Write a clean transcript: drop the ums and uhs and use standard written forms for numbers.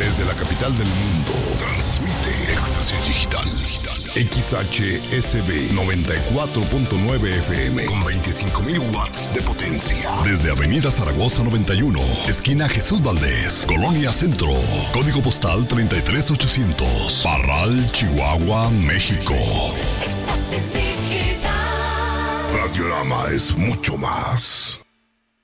Desde la capital del mundo, transmite Éxtasis Digital. XHSB 94.9 FM con 25.000 watts de potencia. Desde Avenida Zaragoza 91, esquina Jesús Valdés, Colonia Centro. Código postal 33800. Parral, Chihuahua, México. Radiorama es mucho más.